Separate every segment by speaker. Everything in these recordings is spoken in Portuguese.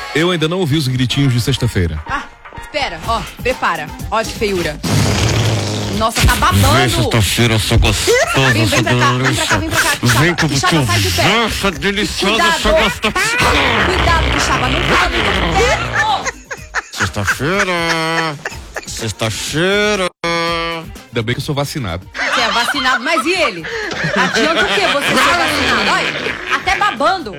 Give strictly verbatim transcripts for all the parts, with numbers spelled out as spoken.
Speaker 1: Eu ainda não ouvi os gritinhos de sexta-feira.
Speaker 2: Ah, espera, ó, prepara. Ó que feiura. Nossa, tá babando.
Speaker 3: Sexta-feira eu sou gostoso.
Speaker 2: Vem, vem pra cá, vem pra cá, vem pra cá.
Speaker 3: Vem que eu vou te
Speaker 2: Quixaba, sai de perto.
Speaker 3: Nossa, deliciosa,
Speaker 2: Cuidado.
Speaker 3: sou gostoso.
Speaker 2: Cuidado, Quixaba, não fica muito perto.
Speaker 3: Sexta-feira. Sexta-feira.
Speaker 1: Ainda bem que eu sou vacinado.
Speaker 2: Você é vacinado, mas e ele? Adianta o que você ser vacinado? Olha, até babando.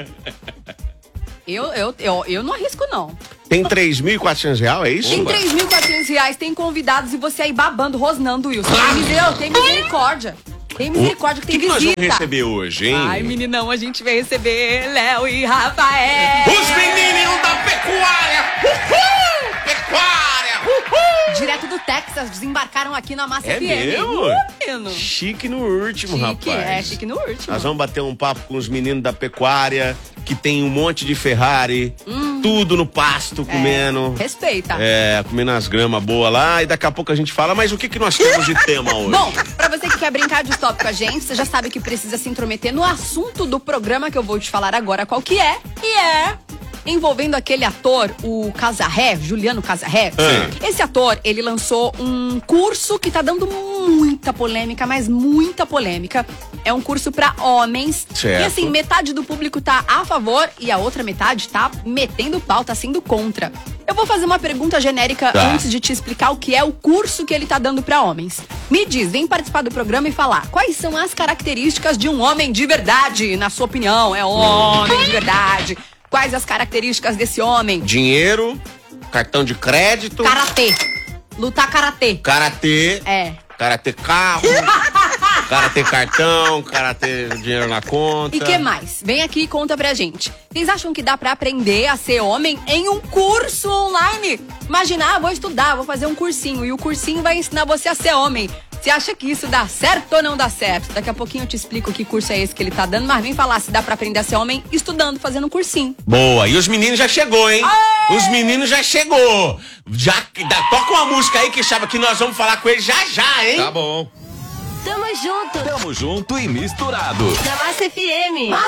Speaker 2: Eu, eu, eu, eu não arrisco, não.
Speaker 4: Tem três mil e quatrocentos reais, é isso?
Speaker 2: Tem três mil e quatrocentos reais, tem convidados e você aí babando, rosnando, Wilson. Tem, miser- tem misericórdia. Tem misericórdia que tem
Speaker 4: O que, que nós
Speaker 2: visita.
Speaker 4: vamos receber hoje, hein?
Speaker 2: Ai, meninão, a gente vai receber Léo e Rafael.
Speaker 4: Os menininhos da pecuária! Uhul! Pecuária! Uhul!
Speaker 2: Direto do Texas, desembarcaram aqui na Massa
Speaker 4: É
Speaker 2: F M.
Speaker 4: mesmo?
Speaker 2: Uh, menino.
Speaker 4: Chique no último,
Speaker 2: Chique,
Speaker 4: rapaz.
Speaker 2: é, chique no último.
Speaker 4: Nós vamos bater um papo com os meninos da pecuária, que tem um monte de Ferrari,
Speaker 2: Hum.
Speaker 4: tudo no pasto, comendo.
Speaker 2: Respeita.
Speaker 4: É, comendo as gramas boas lá, e daqui a pouco a gente fala, mas o que, que nós temos de tema hoje?
Speaker 2: Bom, pra você que quer brincar de stop com a gente, você já sabe que precisa se intrometer no assunto do programa que eu vou te falar agora qual que é. E é envolvendo aquele ator, o Casarré, Juliano Casarré.
Speaker 4: É.
Speaker 2: Esse ator, ele lançou um curso que tá dando muita polêmica, mas muita polêmica. É um curso pra homens.
Speaker 4: Certo.
Speaker 2: E assim, metade do público tá a favor e a outra metade tá metendo pau, tá sendo contra. Eu vou fazer uma pergunta genérica
Speaker 4: Tá.
Speaker 2: antes de te explicar o que é o curso que ele tá dando pra homens. Me diz, vem participar do programa e falar quais são as características de um homem de verdade, na sua opinião. É homem de verdade. Quais as características desse homem?
Speaker 4: Dinheiro, cartão de crédito,
Speaker 2: Karatê. Lutar karatê.
Speaker 4: karatê,
Speaker 2: É.
Speaker 4: karatê carro, karatê cartão, karatê dinheiro na conta.
Speaker 2: E que mais? Vem aqui e conta pra gente. Vocês acham que dá pra aprender a ser homem em um curso online? Imagina, ah, vou estudar, vou fazer um cursinho. E o cursinho vai ensinar você a ser homem. Você acha que isso dá certo ou não dá certo? Daqui a pouquinho eu te explico que curso é esse que ele tá dando, mas vem falar se dá pra aprender a ser homem estudando, fazendo um cursinho.
Speaker 4: Boa, e os meninos já chegou, hein?
Speaker 2: Aê!
Speaker 4: Os meninos já chegou. Já dá, toca uma música aí que chama que nós vamos falar com eles já já, hein?
Speaker 1: Tá bom.
Speaker 5: Tamo junto.
Speaker 1: Tamo junto e misturado.
Speaker 5: Na Massa F M.